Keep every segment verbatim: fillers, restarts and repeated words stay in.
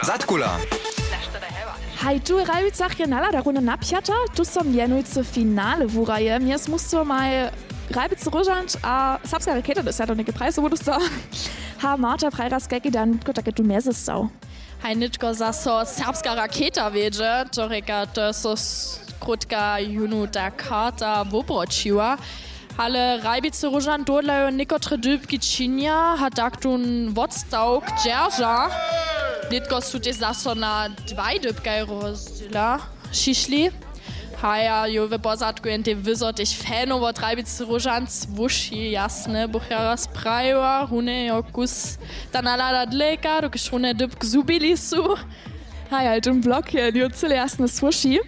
Zatkula. Hej, tu je Rajbicach je nalada runa napjata, tu som jenujce finale vuraje. Mies musste mal Rajbice Rožanč a Sapska Raketa, das hat doch nicht gepreist, wo du so. Ha, Marta Prejras Geki dan kotake tu mesestau. Hej, nitko za so Sapska Raketa wiedzie, to reka to so krótka junu ta karta wobročiła. Ale Rajbice Rožan dodlają niekotre dybki činia, ha tak tun wodstał dzierża. Nitko su te zaso na dwaj dybkaj rozdziela šišli. Haja, jo w pozadku jen te wysotich fanów od Rajbice Rožan zwuši, jasne, buchera sprawa, hune jo kus ta nalada dleka, dokiż hune dybk zubili su. Hej, halt im Blog hier, jo cyle jasne zwuši.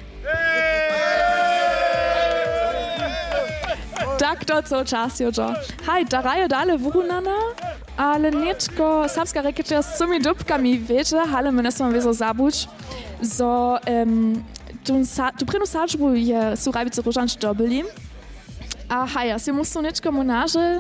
Tak to co czas jojo. Hej, da raje dale wurunana, ale nitko Sapska Raketa z tymi dybkami wiecie, ale my nesmo wieso zabuć, so um, tu, sa, tu prinu sadžbu je su Rajbice Rožan dobili. A hej, si musu nitko monaže,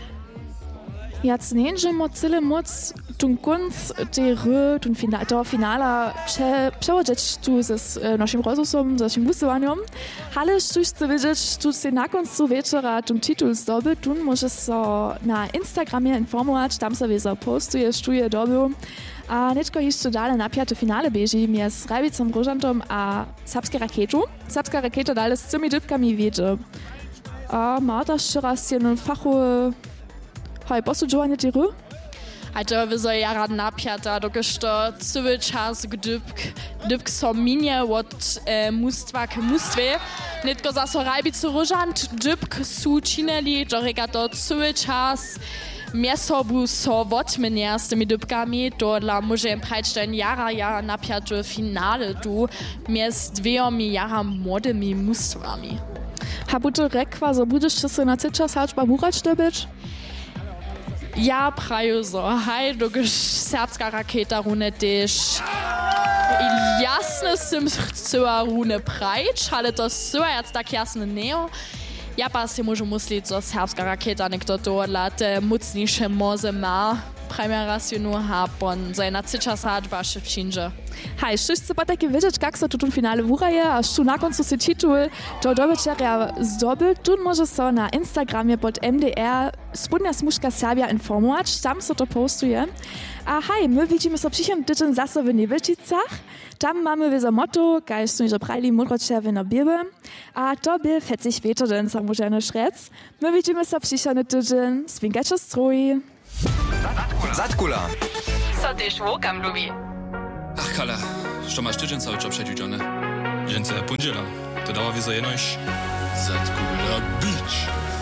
jac nenžemo cyle moc tun kunc te ry, tun fina, to finala prze, przełożyć tu z e, naszym rozumem, z naszym głosowaniem. Ale sztuś chcę wiedzieć, tu się na końcu wieczora tun titul zdobyć, tun możesz so na Instagramie informować, tam sobie zapostujesz, tu je dobył. A nitko jeszcze dalej na piąte finale bieži mies Rajbicom Rožantom a Sapska Raketu. Sapska Raketa dalej z tymi dybkami wiedzie. A Marta jeszcze raz jedną fachu hej, posudžovanie ty ry? A to by so jara napiata, dokiż to cały czas gdybk, gdybk so minie od e, mustwa k mustwie. Nitko za so Rajbice Rožan dybk su čineli, to reka to cały czas miesobu so wotmenia z tymi dybkami, to dla może prać ten jara jara napiato finale tu mies dwiomi jara młodymi mustwami. Ha budu rekwa, so budeš się na cyča sadžba burać dobyć? Ja praju so, hej, dokiż Sapska Raketa rune też jasne sim chcela rune prać, ale to syła jak tak jasne neo. Ja pa si môžu mysliť, že Sapska Raketa niekto to dla te mocnejšie moze má. Prajme raz ju nuha, pon za na cyča sadžba šipčinže. Hej, wszyscy pa takie wiedzieć, jak so tu tun finale wuraje, a tu na końcu se titul to dobyčerja zdobył, tu może so na Instagramie pod M D R Spodnia Smuška Serbia informować, tam so to postuje. A hej, my widzimy so przyszłym tydzień zase w Niewilčicach. Tam mamy wiedzę motto, kaj są że prajli modro-czerwone biby. A to by fetzig wieczorem, so może nie szrec. My widzimy so przyszły tydzień, swingacze stroji. Zatkula. Co też łukam lubi. Ach, Kala, što masz tydzień cały czas przedjudziony? Dzień pondziela, to dała wizo jenoś Zatkula Beach.